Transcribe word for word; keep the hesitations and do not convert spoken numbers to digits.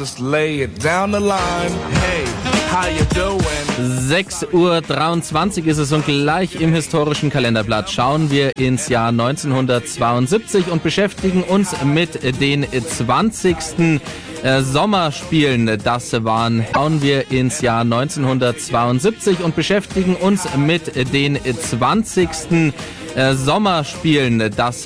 just lay it down the line. Hey, how you doing? sechs Uhr dreiundzwanzig ist es und gleich im historischen Kalenderblatt schauen wir ins Jahr neunzehnhundertzweiundsiebzig und beschäftigen uns mit den zwanzigsten Sommerspielen. Das waren, schauen wir ins Jahr neunzehnhundertzweiundsiebzig und beschäftigen uns mit den zwanzigsten Sommerspielen. Das